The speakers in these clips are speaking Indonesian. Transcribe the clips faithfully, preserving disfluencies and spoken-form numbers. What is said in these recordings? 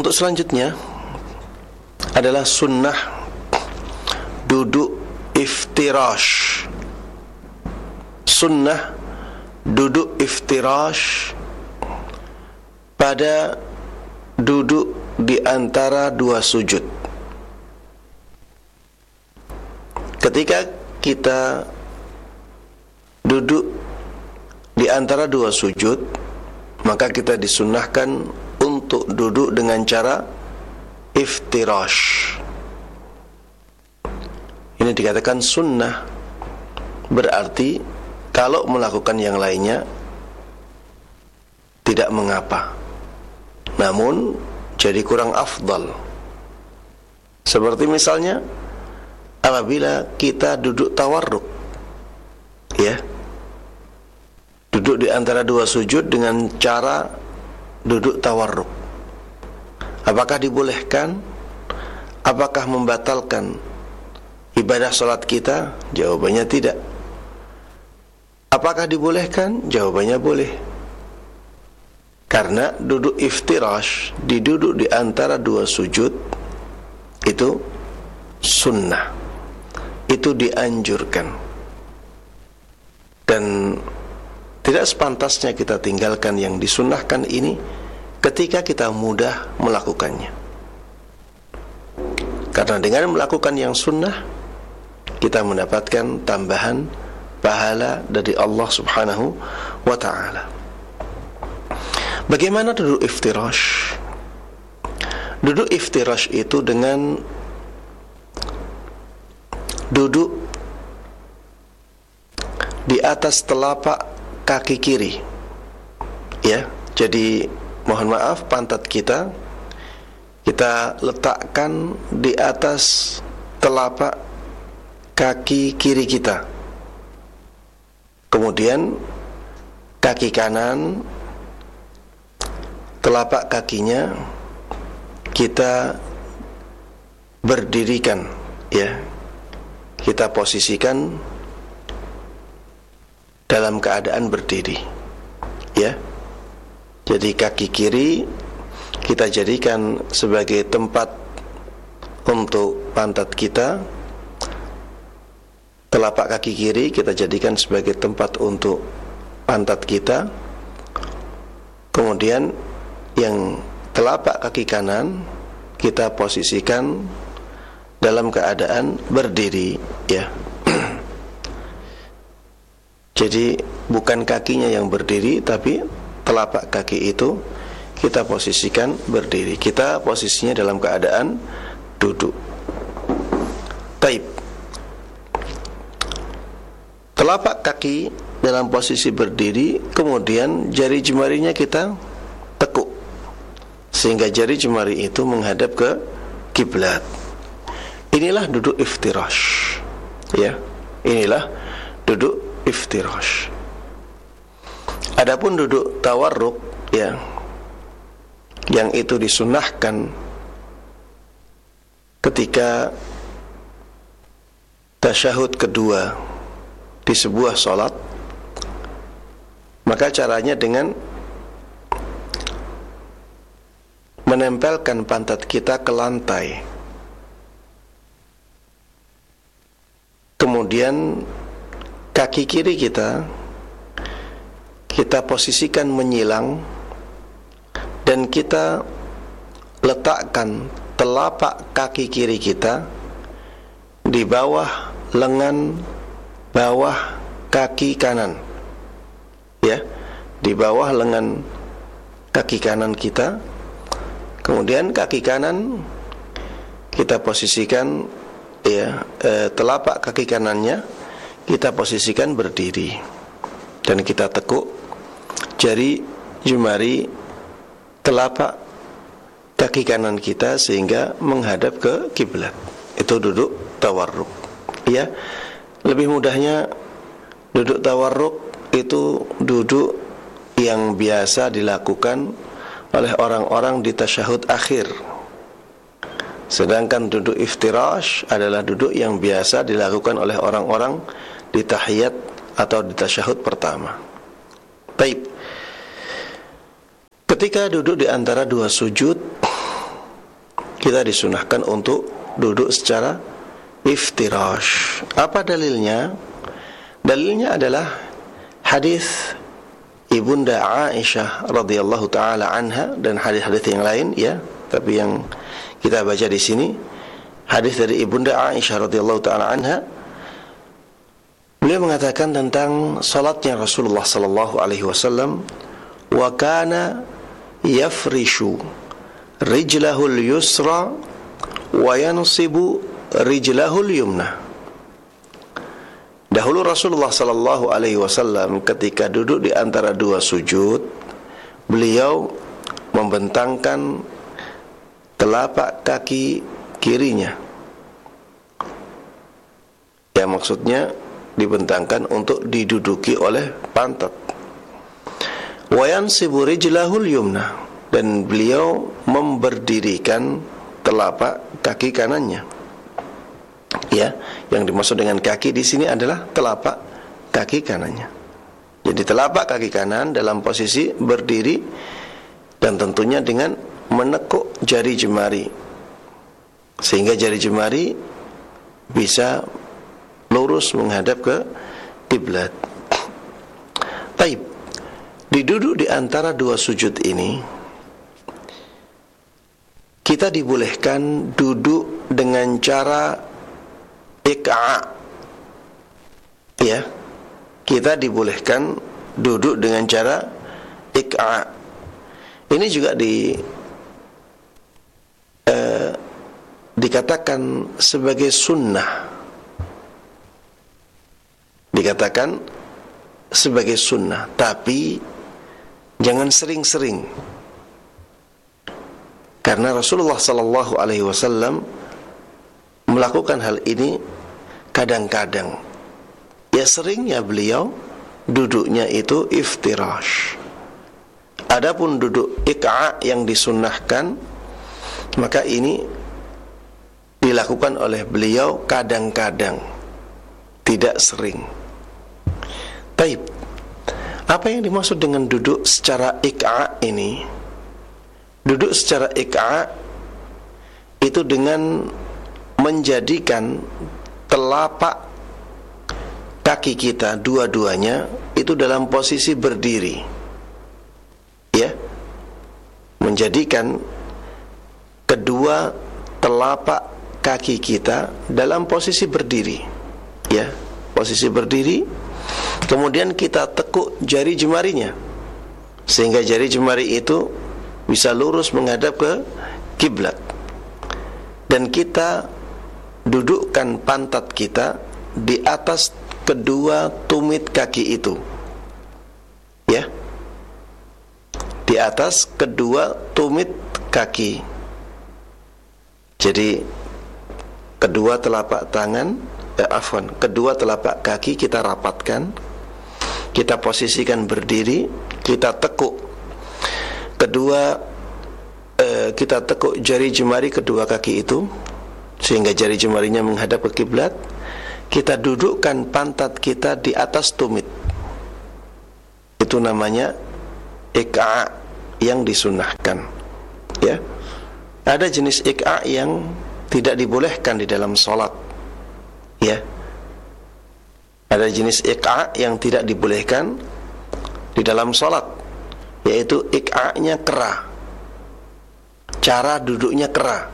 Untuk selanjutnya adalah sunnah duduk iftirash. Sunnah duduk iftirash pada duduk di antara dua sujud. Ketika kita duduk di antara dua sujud, maka kita disunnahkan untuk duduk dengan cara iftirash. Ini dikatakan sunnah, berarti kalau melakukan yang lainnya tidak mengapa, namun jadi kurang afdal. Seperti misalnya apabila kita duduk tawarruk, ya, duduk di antara dua sujud dengan cara duduk tawarruk. Apakah dibolehkan? Apakah membatalkan ibadah salat kita? Jawabannya tidak. Apakah dibolehkan? Jawabannya boleh. Karena duduk iftirash, diduduk di antara dua sujud, itu sunnah, itu dianjurkan, dan tidak sepantasnya kita tinggalkan yang disunnahkan ini ketika kita mudah melakukannya. Karena dengan melakukan yang sunnah, kita mendapatkan tambahan pahala dari Allah Subhanahu wa ta'ala. Bagaimana duduk iftirash? Duduk iftirash itu dengan duduk di atas telapak kaki kiri, ya. Jadi mohon maaf, pantat kita kita letakkan di atas telapak kaki kiri kita. Kemudian kaki kanan, telapak kakinya kita berdirikan, ya. Kita posisikan dalam keadaan berdiri, ya. Jadi kaki kiri kita jadikan sebagai tempat untuk pantat kita, telapak kaki kiri kita jadikan sebagai tempat untuk pantat kita. Kemudian yang telapak kaki kanan kita posisikan dalam keadaan berdiri, ya. Jadi bukan kakinya yang berdiri, tapi telapak kaki itu kita posisikan berdiri. Kita posisinya dalam keadaan duduk. Taib. Telapak kaki dalam posisi berdiri, kemudian jari jemarinya kita tekuk sehingga jari jemari itu menghadap ke kiblat. Inilah duduk iftirash, ya. Inilah duduk iftirash. Adapun duduk tawarruk, ya, yang itu disunnahkan ketika tasyahud kedua di sebuah salat, maka caranya dengan menempelkan pantat kita ke lantai, kemudian kaki kiri kita kita posisikan menyilang, dan kita letakkan telapak kaki kiri kita di bawah lengan bawah kaki kanan, ya, di bawah lengan kaki kanan kita. Kemudian kaki kanan kita posisikan, ya, eh, telapak kaki kanannya kita posisikan berdiri, dan kita tekuk jari jemari telapak kaki kanan kita sehingga menghadap ke kiblat. Itu duduk tawarruk, ya. Lebih mudahnya, duduk tawarruk itu duduk yang biasa dilakukan oleh orang-orang di tasyahud akhir. Sedangkan duduk iftirash adalah duduk yang biasa dilakukan oleh orang-orang di tahiyat atau di tasyahud pertama. Baik. Ketika duduk di antara dua sujud, kita disunahkan untuk duduk secara iftirash. Apa dalilnya? Dalilnya adalah hadis Ibunda Aisyah radhiyallahu taala anha dan hadis-hadis yang lain, ya. Tapi yang kita baca di sini hadis dari Ibunda Aisyah radhiyallahu taala anha. Beliau mengatakan tentang salatnya Rasulullah sallallahu alaihi wasallam, wa kana yafrishu rijlahul yusra wa yansibu rijlahul yumna. Dahulu Rasulullah sallallahu alaihi wasallam ketika duduk di antara dua sujud, beliau membentangkan telapak kaki kirinya. Ya, maksudnya dibentangkan untuk diduduki oleh pantat. Wa yansibu rijlahul yumna, dan beliau memberdirikan telapak kaki kanannya. Ya, yang dimaksud dengan kaki di sini adalah telapak kaki kanannya. Jadi telapak kaki kanan dalam posisi berdiri, dan tentunya dengan menekuk jari jemari, sehingga jari jemari bisa lurus menghadap ke kiblat. Taib, diduduk di antara dua sujud ini, kita dibolehkan duduk dengan cara iqa'. Ya, kita dibolehkan duduk dengan cara iqa'. Ini juga di eh, dikatakan sebagai sunnah. Dikatakan sebagai sunnah, tapi jangan sering-sering, karena Rasulullah sallallahu alaihi wasallam melakukan hal ini kadang-kadang. Ya, seringnya beliau duduknya itu iftirash. Adapun duduk iqa' yang disunnahkan, maka ini dilakukan oleh beliau kadang-kadang, tidak sering. Taib, apa yang dimaksud dengan duduk secara iqa' ini? Duduk secara iqa' itu dengan menjadikan telapak kaki kita dua-duanya itu dalam posisi berdiri. Ya, menjadikan kedua telapak kaki kita dalam posisi berdiri. Ya, posisi berdiri. Kemudian kita tekuk jari jemarinya, sehingga jari jemari itu bisa lurus menghadap ke kiblat. Dan kita dudukkan pantat kita di atas kedua tumit kaki itu. Ya, di atas kedua tumit kaki. Jadi kedua telapak tangan, eh, afwan, kedua telapak kaki kita rapatkan, kita posisikan berdiri, kita tekuk kedua eh, kita tekuk jari jemari kedua kaki itu sehingga jari jemarinya menghadap ke kiblat. Kita dudukkan pantat kita di atas tumit. Itu namanya iqa' yang disunahkan. Ya, ada jenis iqa' yang tidak dibolehkan di dalam sholat. Ya, ada jenis iqa' yang tidak dibolehkan di dalam sholat, yaitu iqa'nya kera. Cara duduknya kera.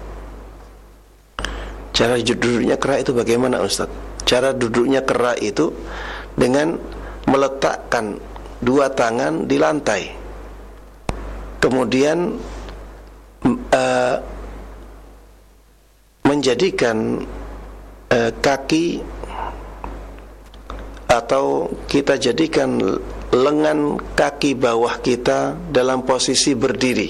Cara duduknya kera itu bagaimana, Ustaz? Cara duduknya kera itu dengan meletakkan dua tangan di lantai, kemudian uh, menjadikan uh, kaki atau kita jadikan lengan kaki bawah kita dalam posisi berdiri.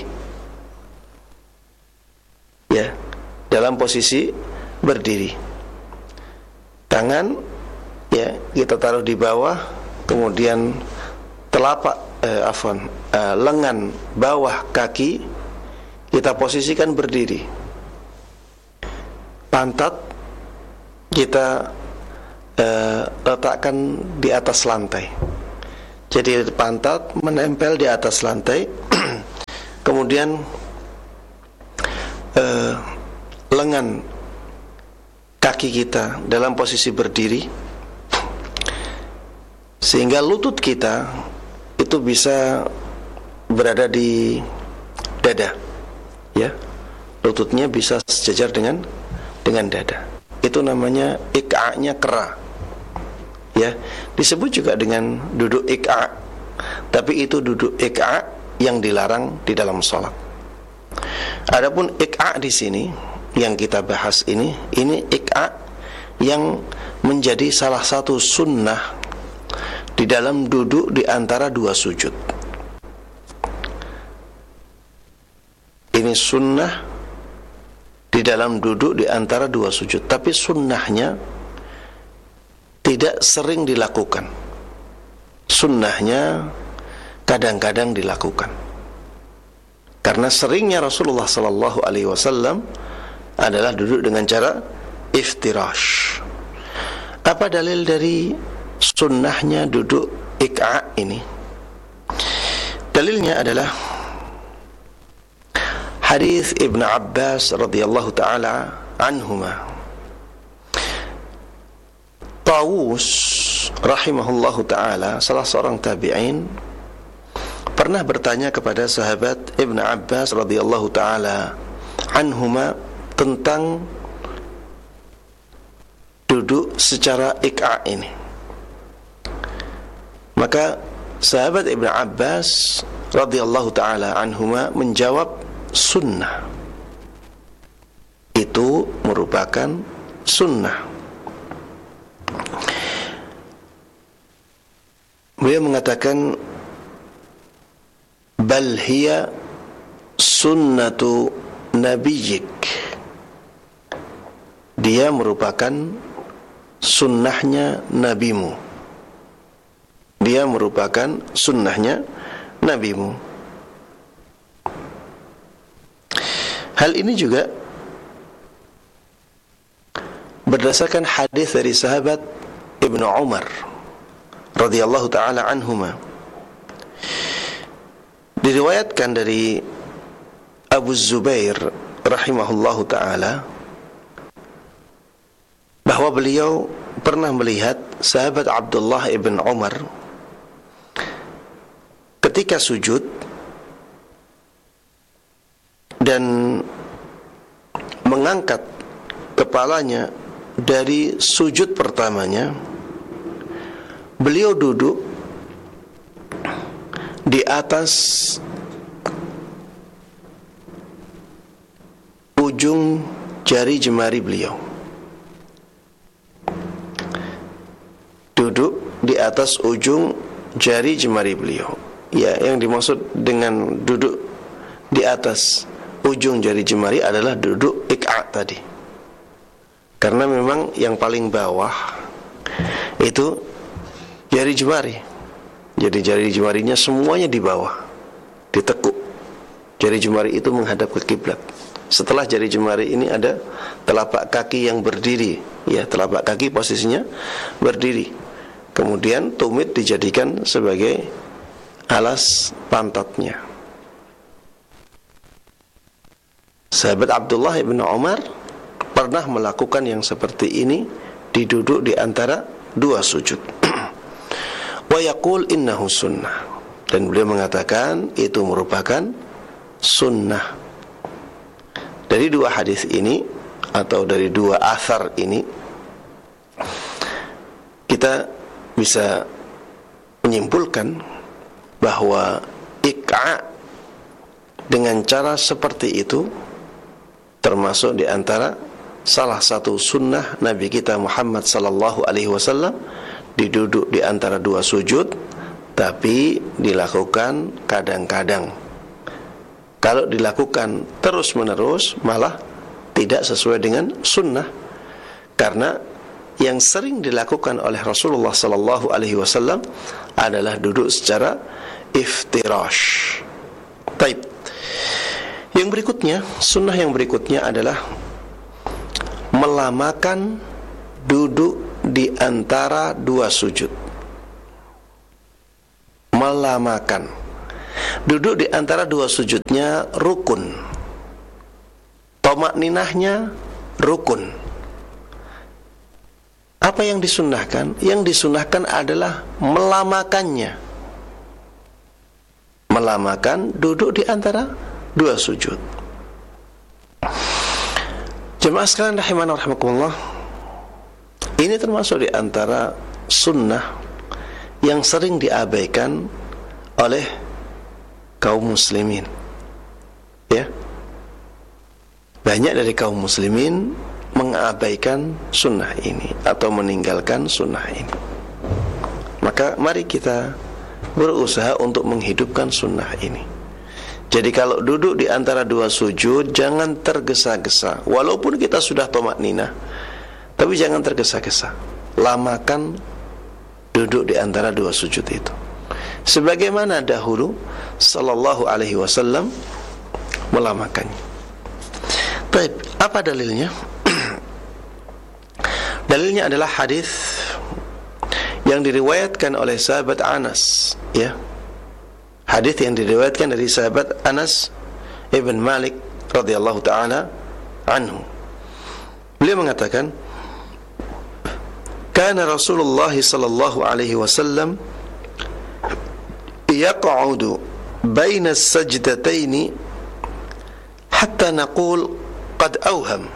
Ya, dalam posisi berdiri. Tangan ya kita taruh di bawah, kemudian telapak eh, afwan eh, lengan bawah kaki kita posisikan berdiri. Pantat kita eh, letakkan di atas lantai. Jadi pantat menempel di atas lantai. Kemudian eh, lengan kaki kita dalam posisi berdiri, sehingga lutut kita itu bisa berada di dada, ya, lututnya bisa sejajar dengan dengan dada. Itu namanya iqa'nya kera, ya, disebut juga dengan duduk iqa', tapi itu duduk iqa' yang dilarang di dalam sholat. Adapun iqa' di sini yang kita bahas ini, ini iqa' yang menjadi salah satu sunnah di dalam duduk di antara dua sujud. Ini sunnah di dalam duduk di antara dua sujud, tapi sunnahnya tidak sering dilakukan. Sunnahnya kadang-kadang dilakukan, karena seringnya Rasulullah sallallahu alaihi wasallam adalah duduk dengan cara iftirash. Apa dalil dari sunnahnya duduk iqa' ini? Dalilnya adalah hadis Ibnu Abbas radhiyallahu taala anhuma. Tawus rahimahullahu taala, salah seorang tabi'in, pernah bertanya kepada sahabat Ibnu Abbas radhiyallahu taala anhuma tentang duduk secara iqa' ini. Maka sahabat Ibnu Abbas radhiyallahu taala anhuma menjawab, sunnah. Itu merupakan sunnah. Beliau mengatakan, bal hiya sunnatu nabiyyik. Dia merupakan sunnahnya nabimu. Dia merupakan sunnahnya nabimu. Hal ini juga berdasarkan hadis dari sahabat Ibnu Umar radhiyallahu taala anhuma. Diriwayatkan dari Abu Zubair rahimahullahu taala bahwa beliau pernah melihat sahabat Abdullah ibn Umar ketika sujud dan mengangkat kepalanya dari sujud pertamanya, beliau duduk di atas ujung jari jemari beliau. Duduk di atas ujung jari jemari beliau. Ya, yang dimaksud dengan duduk di atas ujung jari jemari adalah duduk iqa' tadi. Karena memang yang paling bawah itu jari jemari. Jadi jari jemarinya semuanya di bawah, ditekuk. Jari jemari itu menghadap ke kiblat. Setelah jari jemari ini ada telapak kaki yang berdiri. Ya, telapak kaki posisinya berdiri. Kemudian tumit dijadikan sebagai alas pantatnya. Sahabat Abdullah ibn Umar pernah melakukan yang seperti ini, diduduk di antara dua sujud. Wa yaqul innahu sunnah, dan beliau mengatakan itu merupakan sunnah. Dari dua hadis ini atau dari dua athar ini, kita bisa menyimpulkan bahwa iqa' dengan cara seperti itu termasuk di antara salah satu sunnah Nabi kita Muhammad sallallahu alaihi wasallam, diduduk di antara dua sujud, tapi dilakukan kadang-kadang. Kalau dilakukan terus-menerus malah tidak sesuai dengan sunnah, karena yang sering dilakukan oleh Rasulullah sallallahu alaihi wasallam adalah duduk secara iftirash. Taib. Yang berikutnya, sunnah yang berikutnya adalah melamakan duduk di antara dua sujud. Melamakan duduk di antara dua sujudnya rukun. Tomakninahnya rukun. Apa yang disunnahkan? Yang disunnahkan adalah melamakannya. Melamakan duduk di antara dua sujud. Jemaah sekalian rahimana rahimakumullah, ini termasuk di antara sunnah yang sering diabaikan oleh kaum muslimin. Ya. Banyak dari kaum muslimin mengabaikan sunnah ini atau meninggalkan sunnah ini. Maka mari kita berusaha untuk menghidupkan sunnah ini. Jadi kalau duduk di antara dua sujud, jangan tergesa-gesa. Walaupun kita sudah tomakninah, tapi jangan tergesa-gesa. Lamakan duduk di antara dua sujud itu, sebagaimana dahulu sallallahu alaihi wasallam melamakannya. Baik, apa dalilnya? Dalilnya adalah hadis yang diriwayatkan oleh sahabat Anas, ya. Hadis yang diriwayatkan dari sahabat Anas ibn Malik radhiyallahu taala anhu. Beliau mengatakan, "Kana Rasulullah sallallahu alaihi wasallam yaq'udu baina as-sajdatayn hatta naqul qad awham."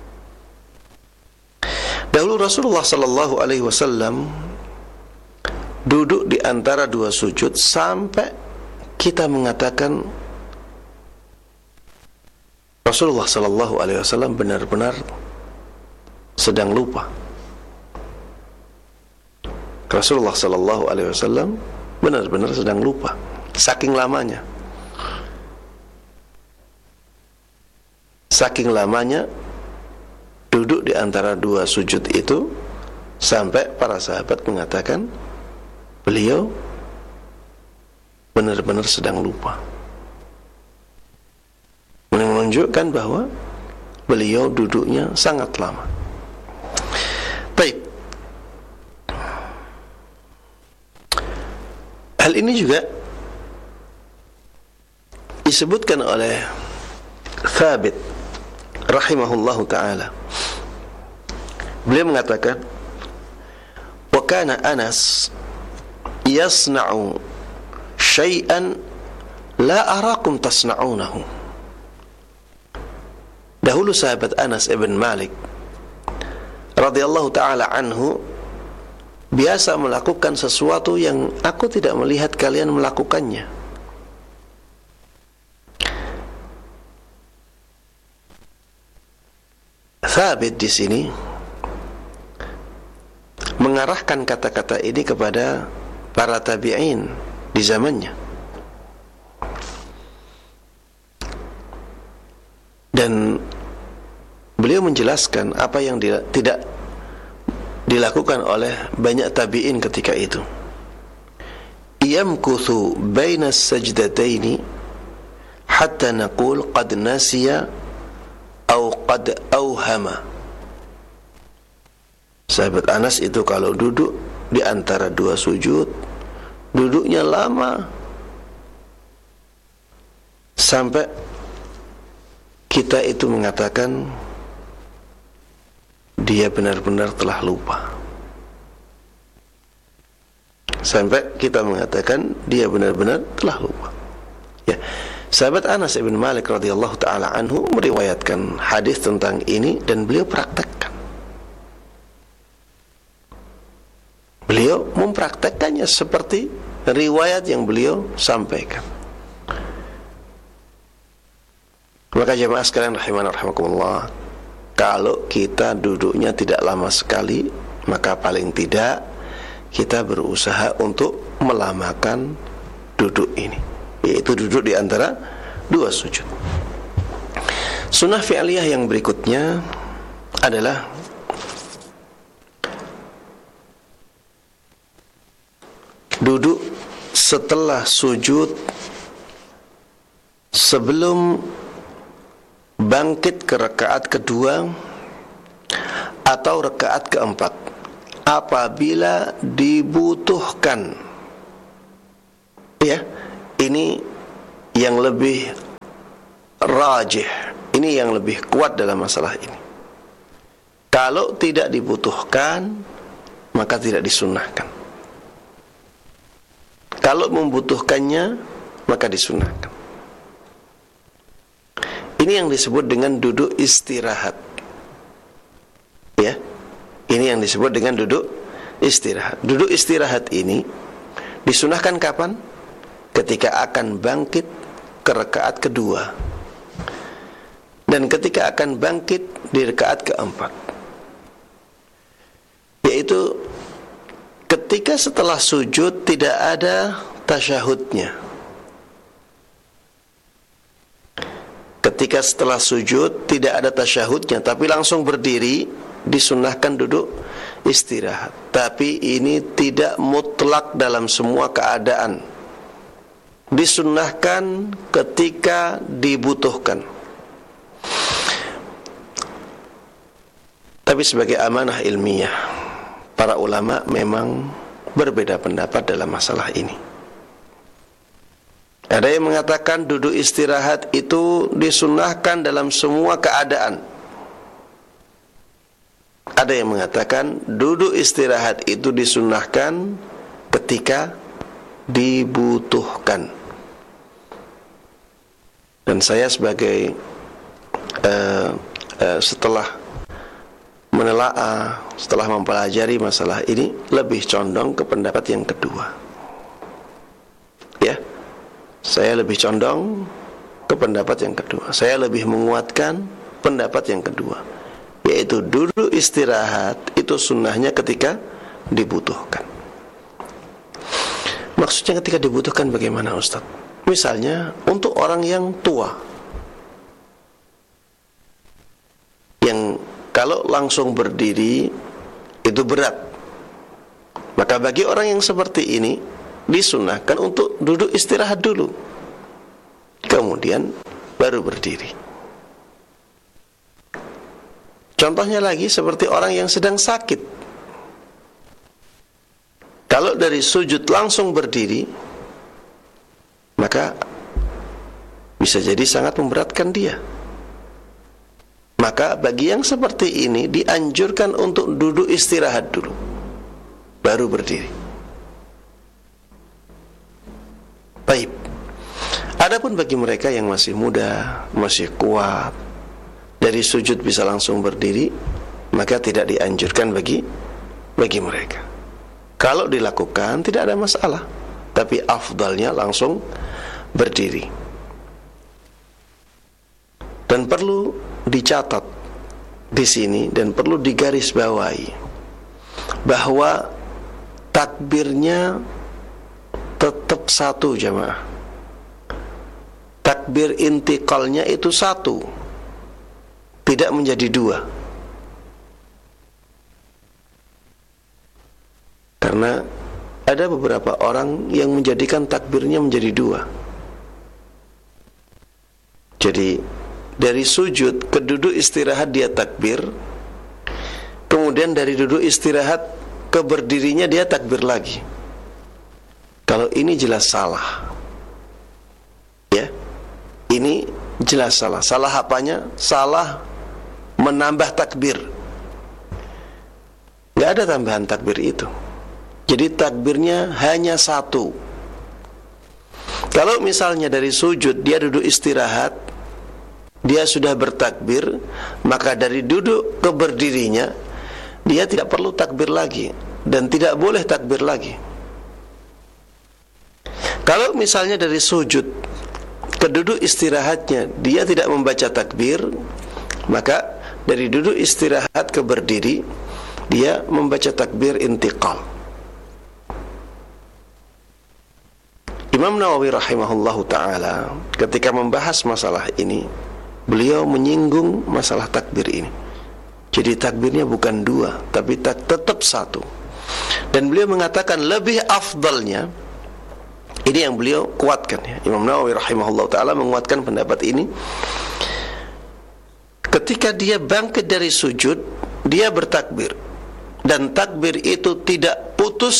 Dahulu Rasulullah sallallahu alaihi wasallam duduk di antara dua sujud sampai kita mengatakan Rasulullah sallallahu alaihi wasallam benar-benar sedang lupa. Rasulullah sallallahu alaihi wasallam benar-benar sedang lupa, saking lamanya. Saking lamanya duduk di antara dua sujud itu, sampai para sahabat mengatakan beliau benar-benar sedang lupa. Menunjukkan bahwa beliau duduknya sangat lama. Baik. Hal ini juga disebutkan oleh Thabit rahimahullahu ta'ala. Beliau mengatakan, wa kana Anas yasna'u syai'an la arakum tasna'unahu. Dahulu sahabat Anas ibn Malik radhiyallahu ta'ala anhu biasa melakukan sesuatu yang aku tidak melihat kalian melakukannya. Thabit di sini mengarahkan kata-kata ini kepada para tabi'in di zamannya, dan beliau menjelaskan apa yang dia, tidak dilakukan oleh banyak tabi'in ketika itu. Yamkuthu baina sajdataini hatta naqul qad nasiya aw qad awhama. Sahabat Anas itu kalau duduk di antara dua sujud, duduknya lama sampai kita itu mengatakan dia benar-benar telah lupa. Sampai kita mengatakan dia benar-benar telah lupa. Ya, sahabat Anas ibn Malik radhiyallahu taala anhu meriwayatkan hadis tentang ini dan beliau praktekkan. Beliau mempraktekkannya seperti riwayat yang beliau sampaikan. Maka jemaah sekalian rahimana rahimakumullah, kalau kita duduknya tidak lama sekali, maka paling tidak kita berusaha untuk melamakan duduk ini, yaitu duduk di antara dua sujud. Sunnah fi'liyah yang berikutnya adalah duduk setelah sujud sebelum bangkit ke rakaat kedua atau rakaat keempat apabila dibutuhkan. Ya, ini yang lebih rajih, Ini yang lebih kuat dalam masalah ini. Kalau tidak dibutuhkan, maka tidak disunnahkan. Kalau membutuhkannya, maka disunnahkan. Ini yang disebut dengan duduk istirahat. Ya, ini yang disebut dengan duduk istirahat. Duduk istirahat ini disunnahkan kapan? Ketika akan bangkit ke rakaat kedua, dan ketika akan bangkit di rakaat keempat, yaitu ketika setelah sujud tidak ada tasyahudnya. Ketika setelah sujud tidak ada tasyahudnya, tapi langsung berdiri, disunnahkan duduk istirahat. Tapi ini tidak mutlak dalam semua keadaan. Disunnahkan ketika dibutuhkan. Tapi sebagai amanah ilmiah, para ulama memang berbeda pendapat dalam masalah ini. Ada yang mengatakan duduk istirahat itu disunnahkan dalam semua keadaan. Ada yang mengatakan duduk istirahat itu disunnahkan ketika dibutuhkan. Dan saya sebagai uh, uh, setelah menelaah, setelah mempelajari masalah ini, lebih condong ke pendapat yang kedua. Ya, saya lebih condong ke pendapat yang kedua. Saya lebih menguatkan pendapat yang kedua, yaitu duduk istirahat itu sunnahnya ketika dibutuhkan. Maksudnya ketika dibutuhkan bagaimana, Ustaz? Misalnya untuk orang yang tua, yang kalau langsung berdiri itu berat, maka bagi orang yang seperti ini disunnahkan untuk duduk istirahat dulu, kemudian baru berdiri. Contohnya lagi seperti orang yang sedang sakit, kalau dari sujud langsung berdiri, maka bisa jadi sangat memberatkan dia. Maka bagi yang seperti ini dianjurkan untuk duduk istirahat dulu, baru berdiri. Baik. Adapun bagi mereka yang masih muda, masih kuat, dari sujud bisa langsung berdiri, maka tidak dianjurkan bagi bagi mereka. Kalau dilakukan tidak ada masalah, tapi afdalnya langsung berdiri. Dan perlu dicatat di sini dan perlu digarisbawahi bahwa takbirnya tetap satu, jamaah. Takbir intiqalnya itu satu, tidak menjadi dua. Karena ada beberapa orang yang menjadikan takbirnya menjadi dua. Jadi dari sujud ke duduk istirahat dia takbir, kemudian dari duduk istirahat ke berdirinya dia takbir lagi. Kalau ini jelas salah, ya, ini jelas salah. Salah apanya? Salah menambah takbir. Gak ada tambahan takbir itu. Jadi takbirnya hanya satu. Kalau misalnya dari sujud dia duduk istirahat, dia sudah bertakbir, maka dari duduk ke berdirinya dia tidak perlu takbir lagi dan tidak boleh takbir lagi. Kalau misalnya dari sujud ke duduk istirahatnya dia tidak membaca takbir, maka dari duduk istirahat ke berdiri dia membaca takbir intiqal. Imam Nawawi rahimahullahu ta'ala ketika membahas masalah ini, beliau menyinggung masalah takbir ini. Jadi takbirnya bukan dua, tapi tak, tetap satu. Dan beliau mengatakan lebih afdalnya, ini yang beliau kuatkan, ya. Imam Nawawi rahimahullah ta'ala menguatkan pendapat ini. Ketika dia bangkit dari sujud, dia bertakbir, dan takbir itu tidak putus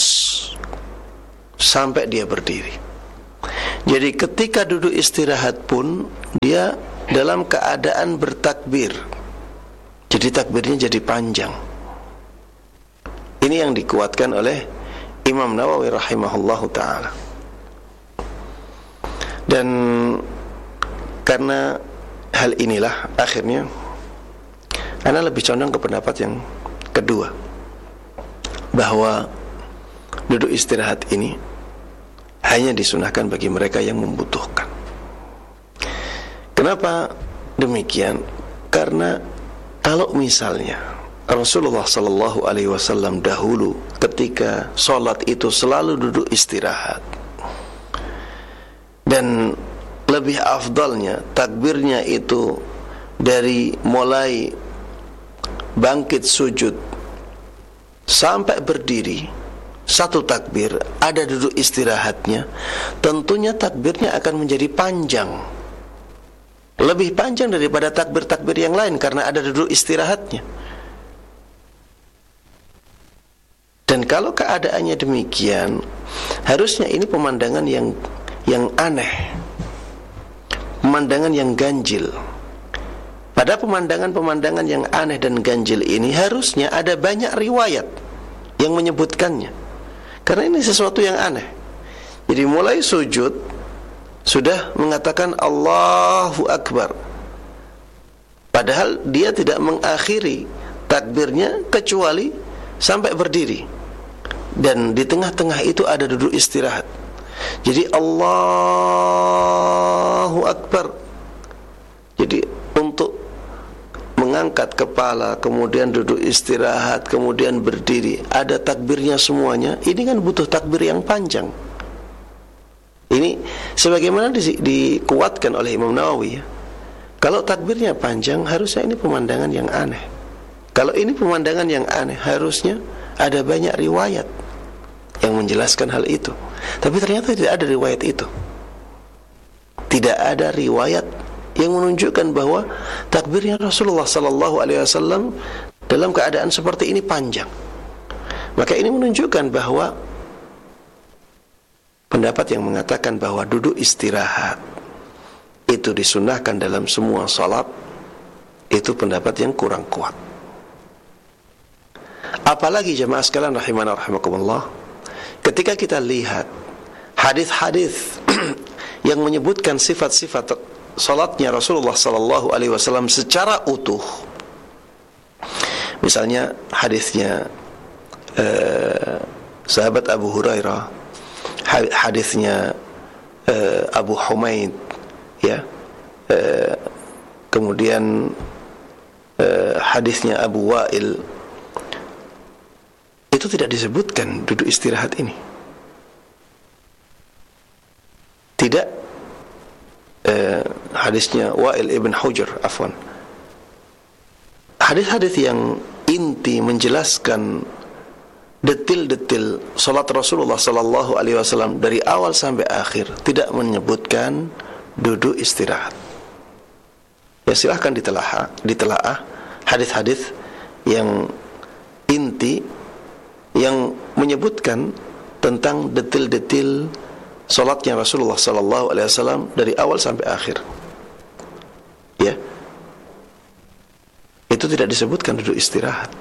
sampai dia berdiri. Jadi ketika duduk istirahat pun dia dalam keadaan bertakbir. Jadi takbirnya jadi panjang. Ini yang dikuatkan oleh Imam Nawawi rahimahullahu ta'ala. Dan karena hal inilah akhirnya ana lebih condong ke pendapat yang kedua, bahwa duduk istirahat ini hanya disunahkan bagi mereka yang membutuhkan. Kenapa demikian? Karena kalau misalnya Rasulullah sallallahu alaihi wasallam dahulu ketika sholat itu selalu duduk istirahat, dan lebih afdalnya takbirnya itu dari mulai bangkit sujud sampai berdiri satu takbir, ada duduk istirahatnya, tentunya takbirnya akan menjadi panjang, lebih panjang daripada takbir-takbir yang lain karena ada duduk istirahatnya. Dan kalau keadaannya demikian, harusnya ini pemandangan yang yang aneh, pemandangan yang ganjil. Pada pemandangan-pemandangan yang aneh dan ganjil ini harusnya ada banyak riwayat yang menyebutkannya, karena ini sesuatu yang aneh. Jadi mulai sujud sudah mengatakan Allahu Akbar, padahal dia tidak mengakhiri takbirnya kecuali sampai berdiri, dan di tengah-tengah itu ada duduk istirahat. Jadi Allahu Akbar, jadi untuk mengangkat kepala, kemudian duduk istirahat, kemudian berdiri, ada takbirnya semuanya. Ini kan butuh takbir yang panjang. Ini sebagaimana di, dikuatkan oleh Imam Nawawi ya. Kalau takbirnya panjang, harusnya ini pemandangan yang aneh. Kalau ini pemandangan yang aneh, harusnya ada banyak riwayat yang menjelaskan hal itu. Tapi ternyata tidak ada riwayat itu. Tidak ada riwayat yang menunjukkan bahwa takbirnya Rasulullah sallallahu alaihi wasallam dalam keadaan seperti ini panjang. Maka ini menunjukkan bahwa pendapat yang mengatakan bahwa duduk istirahat itu disunahkan dalam semua salat, itu pendapat yang kurang kuat. Apalagi jemaah sekalian rahimana rahimakumullah, ketika kita lihat hadis-hadis yang menyebutkan sifat-sifat salatnya Rasulullah sallallahu alaihi wasallam secara utuh, misalnya hadisnya uh, sahabat Abu Hurairah, hadisnya uh, Abu Humaid, ya, uh, kemudian uh, hadisnya Abu Wa'il, itu tidak disebutkan duduk istirahat ini. Tidak uh, hadisnya Wa'il ibn Hujr, afwan. Hadis-hadis yang inti menjelaskan detil-detil salat Rasulullah sallallahu alaihi wasallam dari awal sampai akhir tidak menyebutkan duduk istirahat. Ya silahkan ditelaah, ditelaah hadis-hadis yang inti yang menyebutkan tentang detil-detil salatnya Rasulullah sallallahu alaihi wasallam dari awal sampai akhir. Ya. Itu tidak disebutkan duduk istirahat.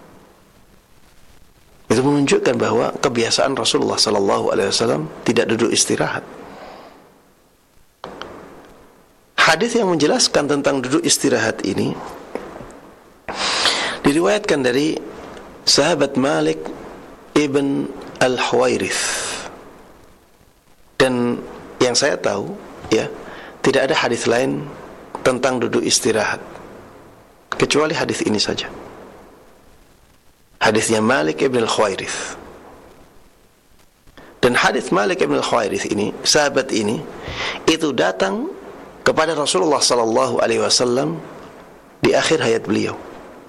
Itu menunjukkan bahwa kebiasaan Rasulullah sallallahu alaihi wasallam tidak duduk istirahat. Hadis yang menjelaskan tentang duduk istirahat ini diriwayatkan dari sahabat Malik ibn Al-Huwairith. Dan yang saya tahu, ya, tidak ada hadis lain tentang duduk istirahat kecuali hadis ini saja. Hadisnya Malik ibn Al-Huwairith. Dan hadis Malik ibn Al-Huwairith ini, sahabat ini, itu datang kepada Rasulullah sallallahu alaihi wasallam di akhir hayat beliau.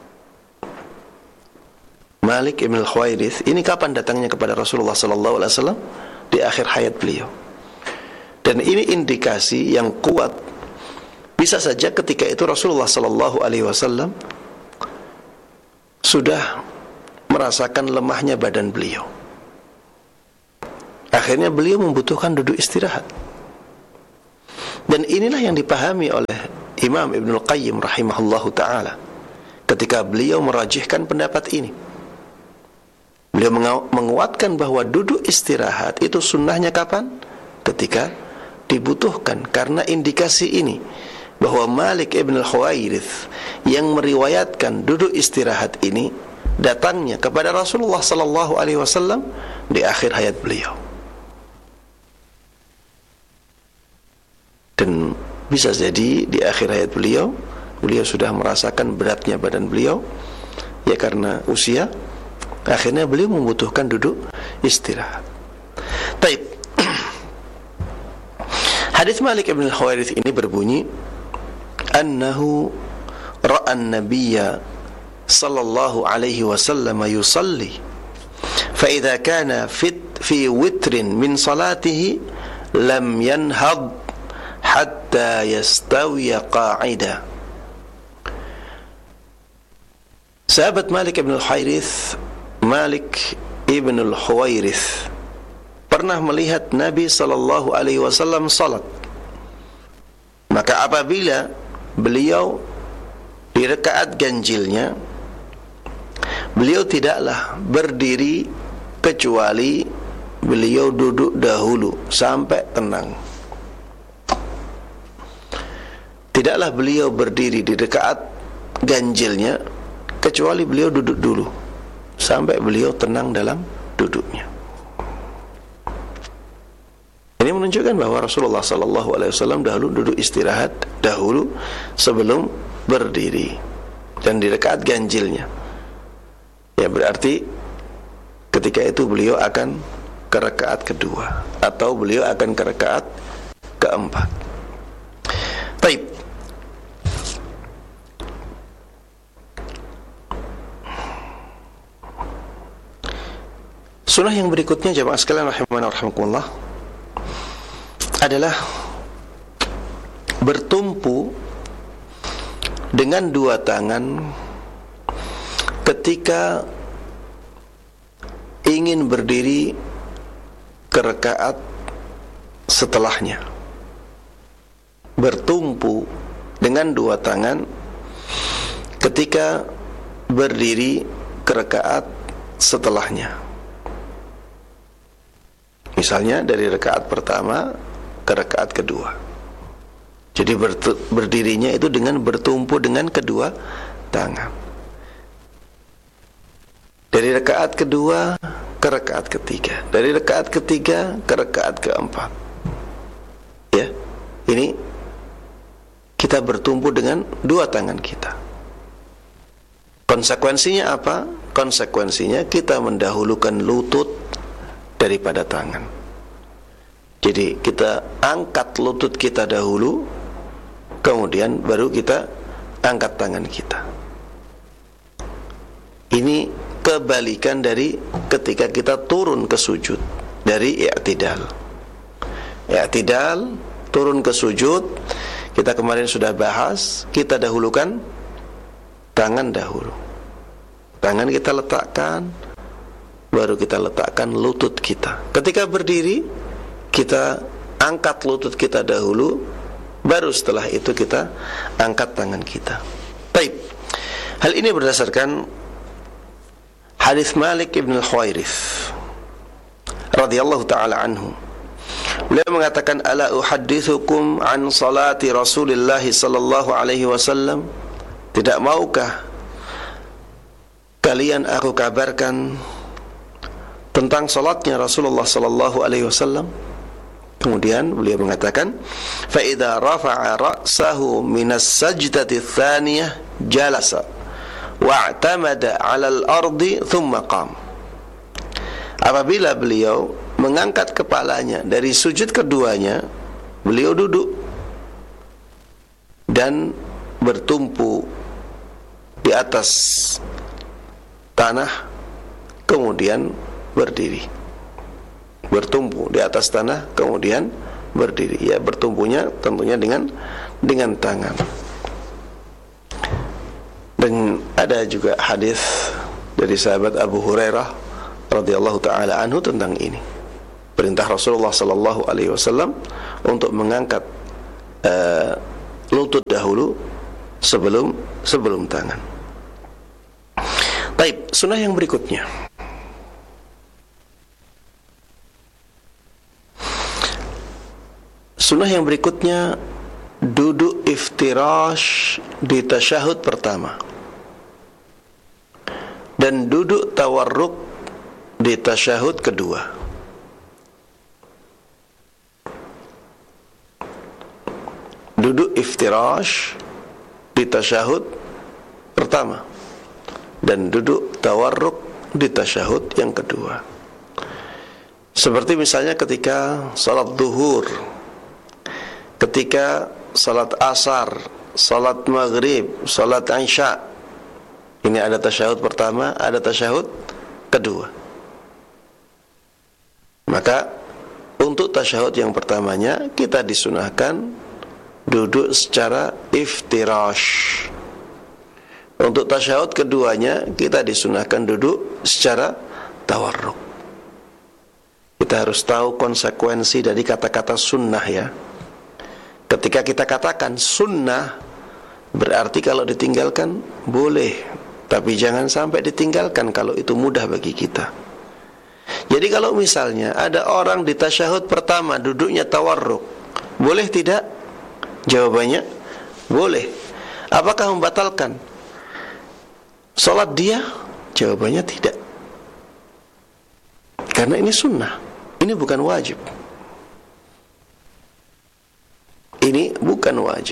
Malik ibn Al-Huwairith ini kapan datangnya kepada Rasulullah sallallahu alaihi wasallam? Di akhir hayat beliau. Dan ini indikasi yang kuat, bisa saja ketika itu Rasulullah sallallahu alaihi wasallam sudah merasakan lemahnya badan beliau. Akhirnya beliau membutuhkan duduk istirahat. Dan inilah yang dipahami oleh Imam Ibnul Qayyim rahimahullahu ta'ala ketika beliau merajihkan pendapat ini. Beliau menguatkan bahwa duduk istirahat itu sunnahnya kapan? Ketika dibutuhkan, karena indikasi ini bahwa Malik ibn al-Huwairith yang meriwayatkan duduk istirahat ini datangnya kepada Rasulullah sallallahu alaihi wasallam di akhir hayat beliau. Dan bisa jadi di akhir hayat beliau, beliau sudah merasakan beratnya badan beliau, ya karena usia, akhirnya beliau membutuhkan duduk istirahat. Taib. Hadis Malik ibn al-Huwairith ini berbunyi, annahu ra'a an-nabiyya sallallahu alaihi wasallam yusalli, fa idza kana fit fi witrin min salatihi lam yanhad hatta yastawiya qa'ida. Sahabat Malik ibn al-Huwairith, Malik ibn al-Huwairith pernah melihat Nabi sallallahu alaihi wasallam salat. Maka apabila beliau di rakaat ganjilnya, beliau tidaklah berdiri kecuali beliau duduk dahulu sampai tenang. Tidaklah beliau berdiri di rakaat ganjilnya kecuali beliau duduk dulu sampai beliau tenang dalam duduknya. Ini menunjukkan bahwa Rasulullah sallallahu alaihi wasallam dahulu duduk istirahat dahulu sebelum berdiri, dan di rakaat ganjilnya. Ya, berarti ketika itu beliau akan ke rakaat kedua atau beliau akan ke rakaat keempat. Baik. Sunnah yang berikutnya jemaah sekalian rahimani wa rahimakumullah adalah bertumpu dengan dua tangan ketika ingin berdiri ke rakaat setelahnya. Bertumpu dengan dua tangan ketika berdiri ke rakaat setelahnya. Misalnya dari rakaat pertama ke rakaat kedua. Jadi berdirinya itu dengan bertumpu dengan kedua tangan. Dari rakaat kedua ke rakaat ketiga, dari rakaat ketiga ke rakaat keempat. Ya, ini kita bertumpu dengan dua tangan kita. Konsekuensinya apa? Konsekuensinya kita mendahulukan lutut daripada tangan. Jadi kita angkat lutut kita dahulu, kemudian baru kita angkat tangan kita. Ini kebalikan dari ketika kita turun ke sujud, dari i'tidal. I'tidal, turun ke sujud, kita kemarin sudah bahas, kita dahulukan tangan dahulu. Tangan kita letakkan, baru kita letakkan lutut kita. Ketika berdiri, kita angkat lutut kita dahulu, baru setelah itu kita angkat tangan kita. Baik. Hal ini berdasarkan hadis Malik ibn al-Huwairith radhiyallahu ta'ala anhu. Beliau mengatakan, ala uhaddithukum an salati Rasulillah sallallahu alaihi wasallam, tidak maukah kalian aku kabarkan tentang salatnya Rasulullah sallallahu alaihi wasallam? Kemudian beliau mengatakan, fa idza rafa'a ra'sahu minas sajdati tsaniyah jalasa wa'tamada 'ala al-ardi thumma qam. Apabila beliau mengangkat kepalanya dari sujud keduanya, beliau duduk dan bertumpu di atas tanah, kemudian berdiri. Bertumpu di atas tanah, kemudian berdiri. Ya, bertumpunya tentunya dengan dengan tangan. Dan ada juga hadis dari sahabat Abu Hurairah radhiyallahu taala anhu tentang ini. Perintah Rasulullah sallallahu alaihi wasallam untuk mengangkat uh, lutut dahulu sebelum sebelum tangan. Baik, sunnah yang berikutnya. Sunnah yang berikutnya duduk iftirash di tasyahud pertama dan duduk tawarruk di tasyahud kedua. Duduk iftirash di tasyahud pertama dan duduk tawarruk di tasyahud yang kedua. Seperti misalnya ketika salat zuhur, ketika salat asar, salat maghrib, salat isya. Ini ada tasyahud pertama, ada tasyahud kedua. Maka untuk tasyahud yang pertamanya kita disunahkan duduk secara iftirash. Untuk tasyahud keduanya kita disunahkan duduk secara tawarruk. Kita harus tahu konsekuensi dari kata-kata sunnah ya. Ketika kita katakan sunnah, berarti kalau ditinggalkan boleh, tapi jangan sampai ditinggalkan kalau itu mudah bagi kita. Jadi kalau misalnya ada orang di tasyahud pertama duduknya tawarruk, boleh tidak? Jawabannya boleh. Apakah membatalkan salat dia? Jawabannya tidak. Karena ini sunnah, ini bukan wajib. Ini bukan wajib.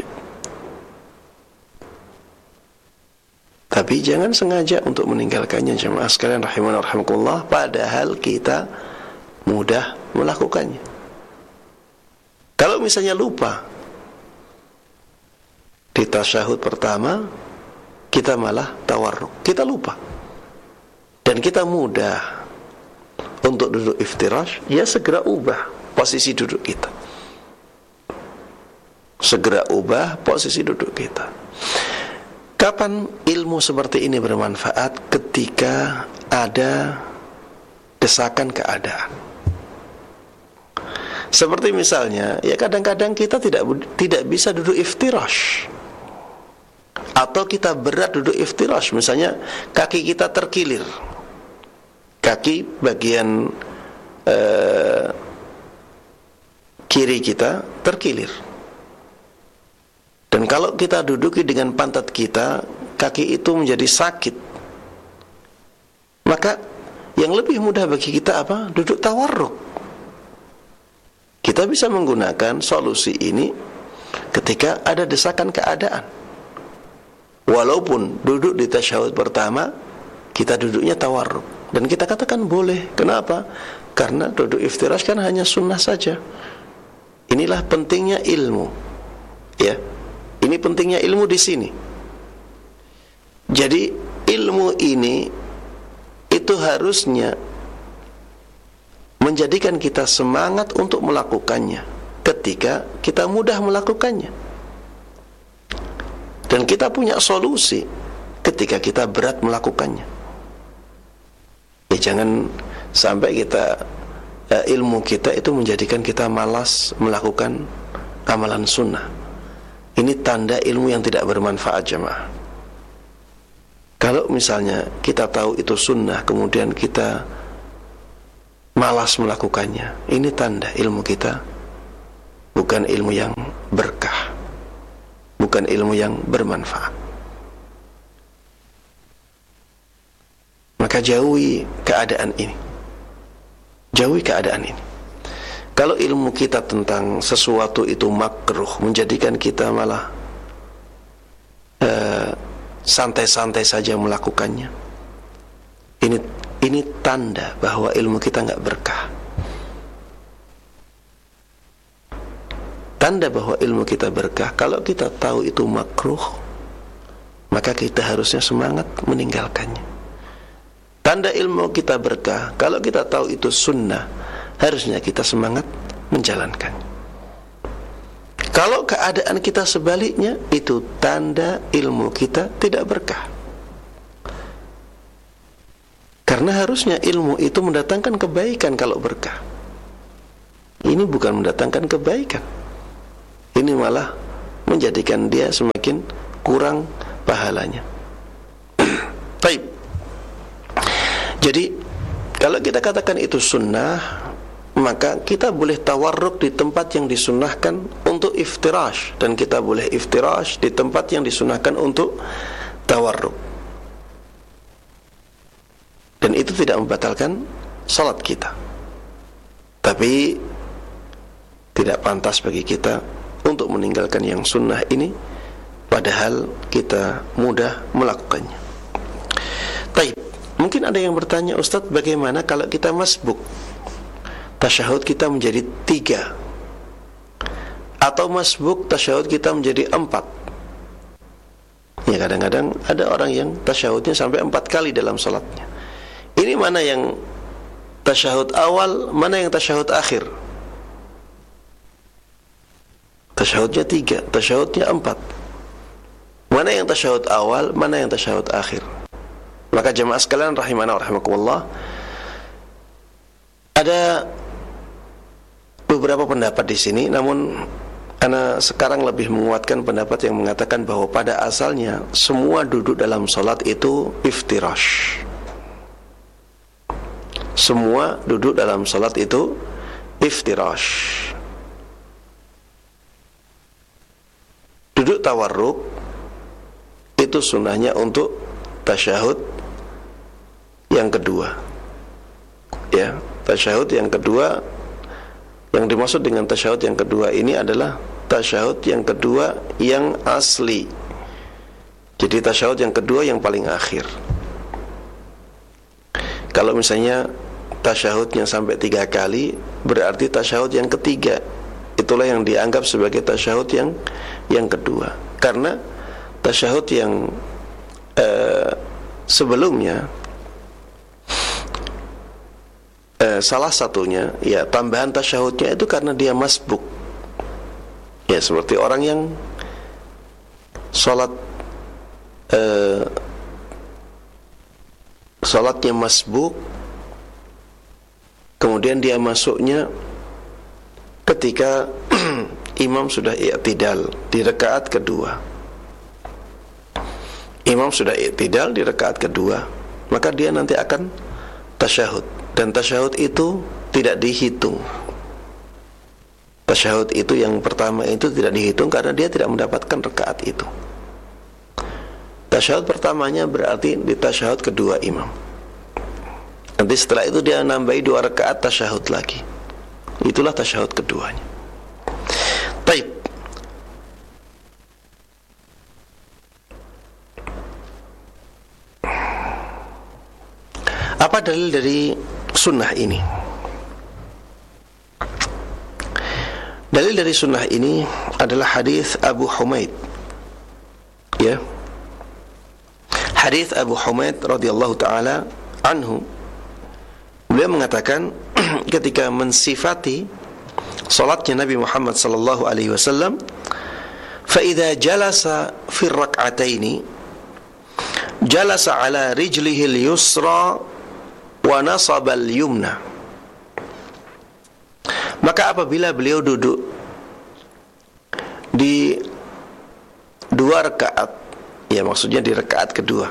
Tapi jangan sengaja untuk meninggalkannya, jemaah sekalian rahimana rahimakumullah, padahal kita mudah melakukannya. Kalau misalnya lupa di tasyahud pertama, kita malah tawarruk, kita lupa, dan kita mudah untuk duduk iftirash, ya segera ubah posisi duduk kita. Segera ubah posisi duduk kita. Kapan ilmu seperti ini bermanfaat? Ketika ada desakan keadaan. Seperti misalnya, ya kadang-kadang kita tidak tidak bisa duduk iftirash, atau kita berat duduk iftirash. Misalnya kaki kita terkilir, kaki bagian uh, kiri kita terkilir. Dan kalau kita duduki dengan pantat kita, kaki itu menjadi sakit. Maka yang lebih mudah bagi kita apa? Duduk tawarruk. Kita bisa menggunakan solusi ini ketika ada desakan keadaan. Walaupun duduk di tasyahud pertama, kita duduknya tawarruk. Dan kita katakan boleh. Kenapa? Karena duduk iftirash kan hanya sunnah saja. Inilah pentingnya ilmu. Ya. Ini pentingnya ilmu di sini. Jadi ilmu ini itu harusnya menjadikan kita semangat untuk melakukannya ketika kita mudah melakukannya. Dan kita punya solusi ketika kita berat melakukannya. Ya, jangan sampai kita uh, ilmu kita itu menjadikan kita malas melakukan amalan sunnah. Ini tanda ilmu yang tidak bermanfaat, jemaah. Kalau misalnya kita tahu itu sunnah, kemudian kita malas melakukannya, ini tanda ilmu kita bukan ilmu yang berkah, bukan ilmu yang bermanfaat. Maka jauhi keadaan ini. Jauhi keadaan ini. Kalau ilmu kita tentang sesuatu itu makruh, menjadikan kita malah uh, santai-santai saja melakukannya, ini ini tanda bahwa ilmu kita nggak berkah. Tanda bahwa ilmu kita berkah. Kalau kita tahu itu makruh, maka kita harusnya semangat meninggalkannya. Tanda ilmu kita berkah, kalau kita tahu itu sunnah, harusnya kita semangat menjalankannya. Kalau keadaan kita sebaliknya, itu tanda ilmu kita tidak berkah. Karena harusnya ilmu itu mendatangkan kebaikan kalau berkah. Ini bukan mendatangkan kebaikan. Ini malah menjadikan dia semakin kurang pahalanya. Baik. Jadi kalau kita katakan itu sunnah, maka kita boleh tawarruk di tempat yang disunnahkan untuk iftirash, dan kita boleh iftirash di tempat yang disunnahkan untuk tawarruk. Dan itu tidak membatalkan salat kita. Tapi tidak pantas bagi kita untuk meninggalkan yang sunnah ini, padahal kita mudah melakukannya. Taib. Mungkin ada yang bertanya, Ustaz, bagaimana kalau kita masbuk? Tasyahud kita menjadi tiga, atau masbuk tasyahud kita menjadi empat. Ya, kadang-kadang ada orang yang tasyahudnya sampai empat kali dalam salatnya. Ini mana yang tasyahud awal, mana yang tasyahud akhir? Tasyahudnya tiga, tasyahudnya empat. Mana yang tasyahud awal, mana yang tasyahud akhir? Maka jemaah sekalian rahimana wa rahimakumullah, ada beberapa pendapat di sini, namun ana sekarang lebih menguatkan pendapat yang mengatakan bahwa pada asalnya semua duduk dalam salat itu iftirash. Semua duduk dalam salat itu iftirash. Duduk tawarruk itu sunnahnya untuk tasyahud yang kedua. Ya, tasyahud yang kedua, yang dimaksud dengan tasyahud yang kedua ini adalah tasyahud yang kedua yang asli. Jadi tasyahud yang kedua yang paling akhir. Kalau misalnya tasyahudnya sampai tiga kali, berarti tasyahud yang ketiga itulah yang dianggap sebagai tasyahud yang yang kedua. Karena tasyahud yang eh, sebelumnya, eh, salah satunya ya tambahan tasyahudnya itu karena dia masbuk. Ya, seperti orang yang salat eh, salatnya masbuk, kemudian dia masuknya ketika imam sudah i'tidal di rakaat kedua. Imam sudah i'tidal di rakaat kedua, maka dia nanti akan tasyahud, dan tasyahud itu tidak dihitung. Tasyahud itu yang pertama itu tidak dihitung karena dia tidak mendapatkan rakaat itu. Tasyahud pertamanya berarti di tasyahud kedua imam. Nanti setelah itu dia nambahi dua rakaat tasyahud lagi. Itulah tasyahud keduanya. Baik. Apa dalil dari sunnah ini? Dalil dari sunnah ini adalah hadis Abu Humaid. Ya. Hadis Abu Humaid radhiyallahu taala anhu. Beliau mengatakan ketika mensifati salatnya Nabi Muhammad sallallahu alaihi wasallam, fa idza jalasa fi rak'ataini jalasa ala rijlihi al-yusra wa nasaba al-yumna. Maka apabila beliau duduk di dua rakaat, ya maksudnya di rakaat kedua,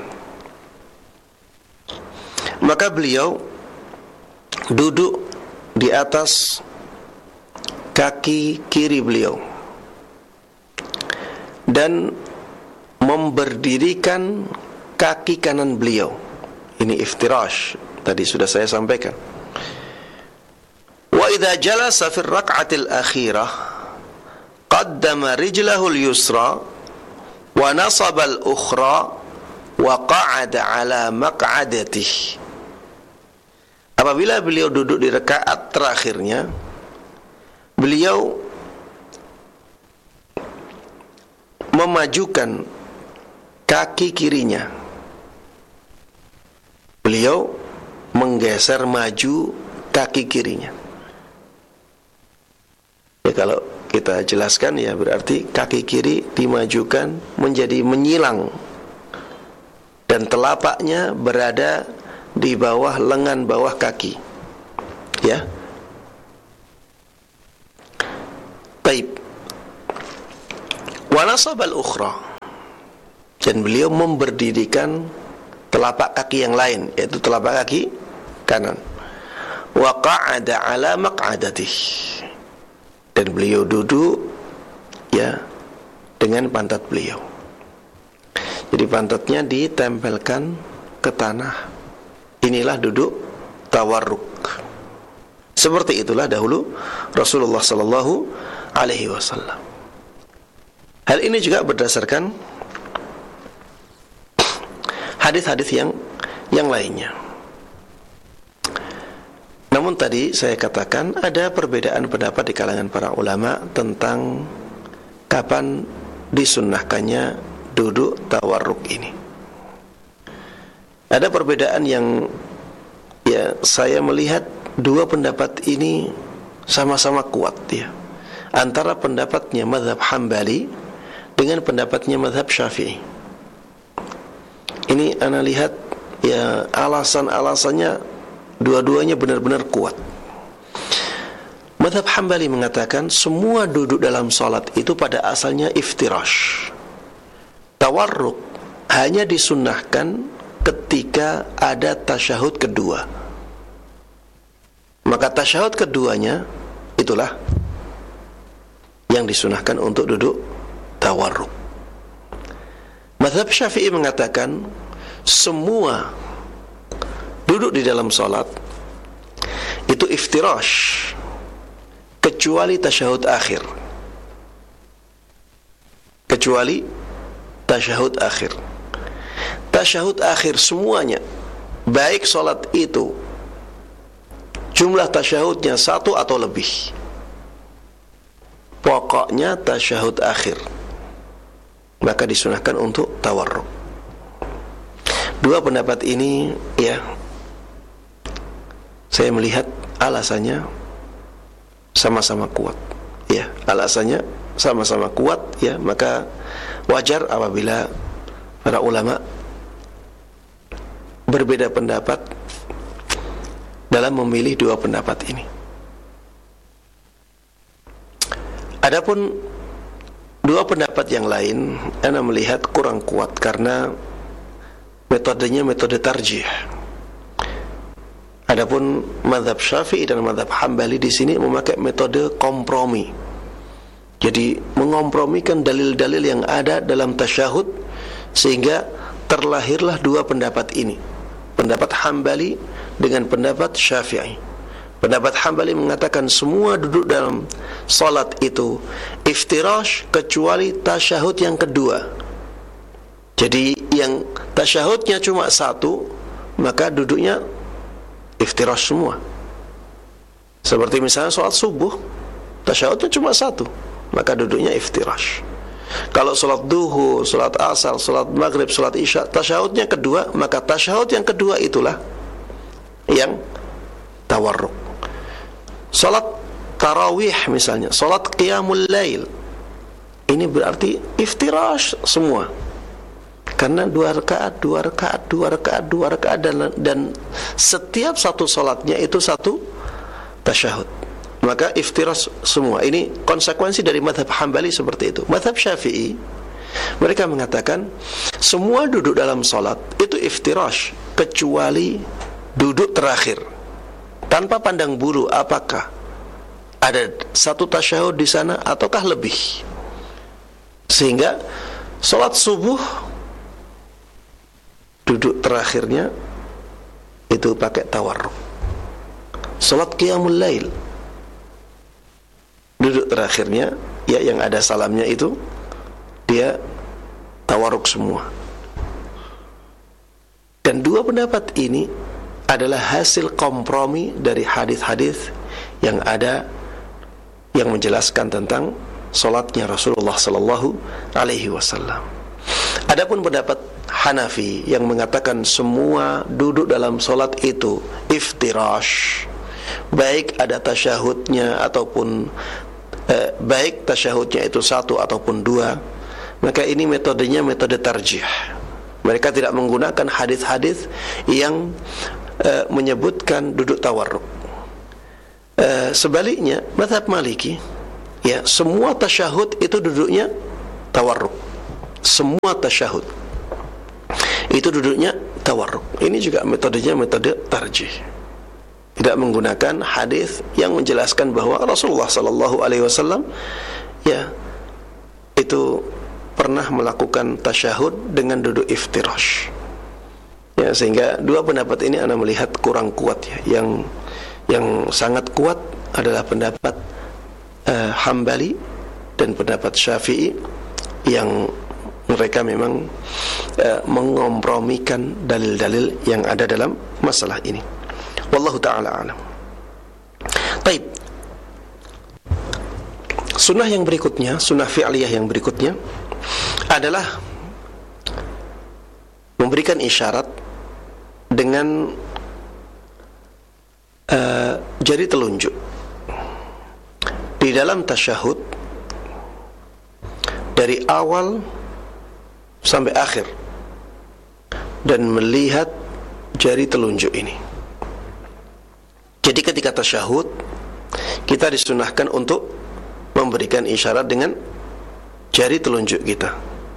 maka beliau duduk di atas kaki kiri beliau dan memberdirikan kaki kanan beliau. Ini iftirash, tadi sudah saya sampaikan. Wa idza jalasa fi ar-rak'atil akhirah qaddama rijlahu al-yusra wa nasaba al-ukhra wa qa'ada ala maq'adatihi. Apabila beliau duduk di rakaat terakhirnya, beliau memajukan kaki kirinya. Beliau menggeser maju kaki kirinya. Ya, kalau kita jelaskan ya berarti kaki kiri dimajukan menjadi menyilang dan telapaknya berada di bawah lengan bawah kaki. Ya. Baik. Wa nasabal ukhra, dan beliau memberdirikan telapak kaki yang lain, yaitu telapak kaki kanan. Wa qa'ada ala maq'adatih, dan beliau duduk ya dengan pantat beliau. Jadi pantatnya ditempelkan ke tanah. Inilah duduk tawarruk. Seperti itulah dahulu Rasulullah sallallahu alaihi wasallam. Hal ini juga berdasarkan hadis-hadis yang yang lainnya. Namun tadi saya katakan ada perbedaan pendapat di kalangan para ulama tentang kapan disunnahkannya duduk tawarruk ini. Ada perbedaan yang ya saya melihat dua pendapat ini sama-sama kuat ya. Antara pendapatnya mazhab Hambali dengan pendapatnya mazhab Syafi'i. Ini ana lihat ya alasan-alasannya dua-duanya benar-benar kuat. Mazhab Hambali mengatakan semua duduk dalam salat itu pada asalnya iftirash. Tawarruk hanya disunnahkan ketika ada tasyahud kedua. Maka tasyahud keduanya itulah yang disunnahkan untuk duduk tawarruk. Mazhab Syafi'i mengatakan semua duduk di dalam salat itu iftirash kecuali tasyahud akhir. Kecuali tasyahud akhir. Tasyahud akhir semuanya, baik salat itu jumlah tasyahudnya satu atau lebih, pokoknya tasyahud akhir, maka disunahkan untuk tawarruk. Dua pendapat ini ya saya melihat alasannya sama-sama kuat. Ya, alasannya sama-sama kuat ya, maka wajar apabila para ulama berbeda pendapat dalam memilih dua pendapat ini. Adapun dua pendapat yang lain, ana melihat kurang kuat karena metodenya metode tarjih. Adapun mazhab Syafi'i dan mazhab Hambali di sini memakai metode kompromi. Jadi mengompromikan dalil-dalil yang ada dalam tasyahud sehingga terlahirlah dua pendapat ini. Pendapat Hambali dengan pendapat Syafi'i. Pendapat Hambali mengatakan semua duduk dalam salat itu iftirash kecuali tasyahud yang kedua. Jadi yang tasyahudnya cuma satu, maka duduknya iftirash semua. Seperti misalnya salat subuh, tasyahudnya cuma satu, maka duduknya iftirash. Kalau salat duhur, salat asar, salat maghrib, salat isya, tasyahudnya kedua, maka tasyahud yang kedua itulah yang tawarruk. Salat tarawih misalnya, salat qiyamul lail, ini berarti iftirash semua. Karena dua rakaat, dua rakaat, dua rakaat, dua rakaat dan, dan setiap satu salatnya itu satu tasyahud. Maka iftirash semua. Ini konsekuensi dari mazhab Hambali seperti itu. Mazhab Syafi'i, mereka mengatakan semua duduk dalam salat itu iftirash kecuali duduk terakhir. Tanpa pandang bulu apakah ada satu tasyahud di sana ataukah lebih. Sehingga salat subuh duduk terakhirnya itu pakai tawarruk. Salat qiyamul lail duduk terakhirnya ya yang ada salamnya itu dia tawarruk semua. Dan dua pendapat ini adalah hasil kompromi dari hadis-hadis yang ada yang menjelaskan tentang salatnya Rasulullah sallallahu alaihi wasallam. Adapun pendapat Hanafi yang mengatakan semua duduk dalam salat itu iftirash, baik ada tasyahudnya ataupun eh, baik tasyahudnya itu satu ataupun dua, maka ini metodenya metode tarjih. Mereka tidak menggunakan hadis-hadis yang eh, menyebutkan duduk tawarruk. Eh, sebaliknya mazhab Maliki ya semua tasyahud itu duduknya tawarruk. Semua tasyahud itu duduknya tawarruk. Ini juga metodenya metode tarjih. Tidak menggunakan hadis yang menjelaskan bahwa Rasulullah sallallahu alaihi wasallam ya itu pernah melakukan tasyahud dengan duduk iftirash. Ya, sehingga dua pendapat ini Anda melihat kurang kuat ya. Yang yang sangat kuat adalah pendapat uh, Hambali dan pendapat Syafi'i yang mereka memang uh, mengompromikan dalil-dalil yang ada dalam masalah ini. Wallahu ta'ala alam. Taib. Sunnah yang berikutnya, sunnah fi'liyah yang berikutnya adalah memberikan isyarat dengan uh, jari telunjuk di dalam tasyahud dari awal sampai akhir dan melihat jari telunjuk ini. Jadi ketika tasyahud kita disunahkan untuk memberikan isyarat dengan jari telunjuk kita.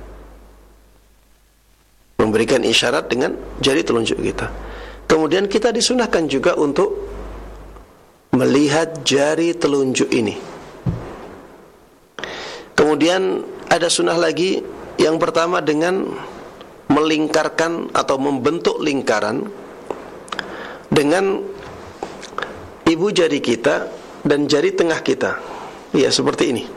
Memberikan isyarat dengan jari telunjuk kita. Kemudian kita disunahkan juga untuk melihat jari telunjuk ini. Kemudian ada sunnah lagi, yang pertama dengan melingkarkan atau membentuk lingkaran dengan ibu jari kita dan jari tengah kita. Ya, seperti ini.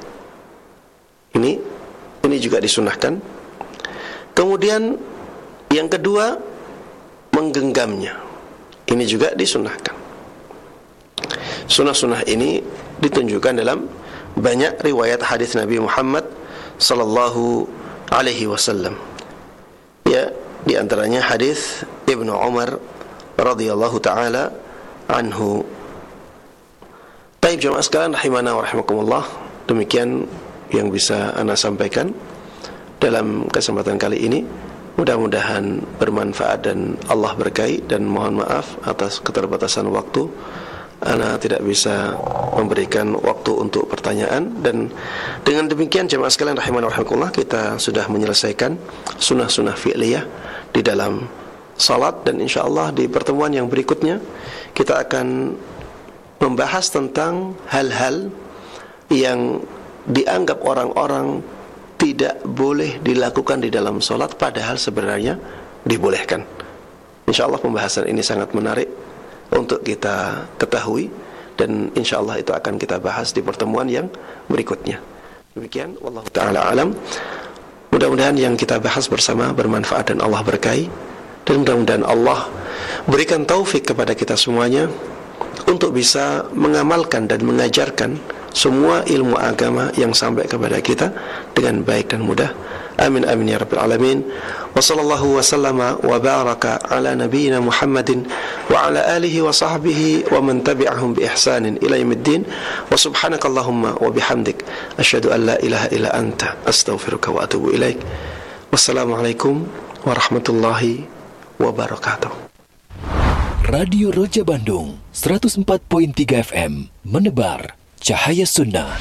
Ini ini juga disunahkan. Kemudian yang kedua menggenggamnya. Ini juga disunahkan. Sunnah-sunnah ini ditunjukkan dalam banyak riwayat hadis Nabi Muhammad sallallahu alaihi wasallam. Ya, di antaranya hadis Ibnu Umar radhiyallahu taala anhu. Baik jemaah sekalian rahimana wa rahimakumullah, demikian yang bisa ana sampaikan dalam kesempatan kali ini. Mudah-mudahan bermanfaat dan Allah berkahi, dan mohon maaf atas keterbatasan waktu. Ana tidak bisa memberikan waktu untuk pertanyaan, dan dengan demikian jemaah sekalian rahimana wa rahimakumullah, kita sudah menyelesaikan sunnah-sunnah fi'liyah di dalam salat, dan insyaallah di pertemuan yang berikutnya kita akan membahas tentang hal-hal yang dianggap orang-orang tidak boleh dilakukan di dalam salat, padahal sebenarnya dibolehkan. Insyaallah pembahasan ini sangat menarik untuk kita ketahui, dan insyaallah itu akan kita bahas di pertemuan yang berikutnya. Demikian, wallahu ta'ala alam. Mudah-mudahan yang kita bahas bersama bermanfaat dan Allah berkahi, dan mudah-mudahan Allah berikan taufik kepada kita semuanya untuk bisa mengamalkan dan mengajarkan semua ilmu agama yang sampai kepada kita dengan baik dan mudah. Amin amin ya rabbil alamin. Wa sallallahu wa sallama wa baraka ala nabiyyina Muhammadin wa ala alihi wa sahbihi wa man tabi'ahum bi ihsanin ila yaumiddin. Wa subhanakallahumma wa bihamdik asyhadu an la ilaha illa anta astaghfiruka wa atubu ilaik. Wassalamualaikum warahmatullahi wabarakatuh. Radio Roja Bandung seratus empat koma tiga F M menebar cahaya sunnah.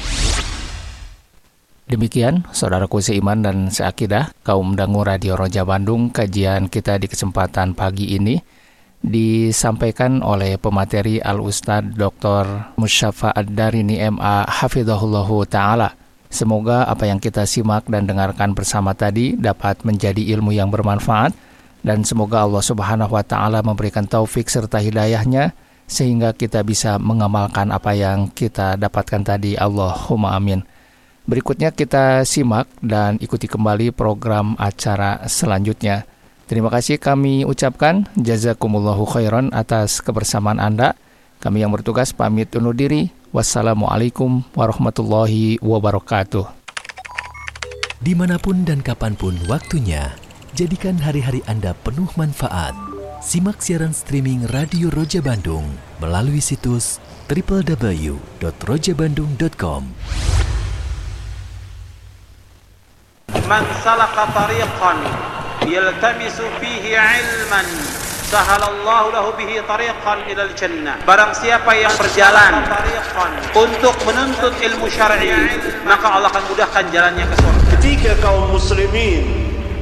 Demikian saudaraku seiman dan seakidah, kaum dangu Radio Roja Bandung, kajian kita di kesempatan pagi ini disampaikan oleh pemateri Al-Ustadz Doktor Musyafa Ad-Darini M A Hafidhahullahu Ta'ala. Semoga apa yang kita simak dan dengarkan bersama tadi dapat menjadi ilmu yang bermanfaat, dan semoga Allah Subhanahu wa Ta'ala memberikan taufik serta hidayahnya sehingga kita bisa mengamalkan apa yang kita dapatkan tadi. Allahumma amin. Berikutnya kita simak dan ikuti kembali program acara selanjutnya. Terima kasih kami ucapkan, jazakumullahu khairan atas kebersamaan Anda. Kami yang bertugas pamit undur diri. Wassalamualaikum warahmatullahi wabarakatuh. Dimanapun dan kapanpun waktunya, jadikan hari-hari Anda penuh manfaat. Simak siaran streaming Radio Roja Bandung melalui situs double-u double-u double-u dot roja bandung dot com. Man salaka tariqan yaltamisu fihi ilman sahalallahu lahu bihi tariqan ilal jannah. Barang siapa yang berjalan untuk menuntut ilmu syar'i, maka Allah akan mudahkan jalannya ke surga. Ketika kaum muslimin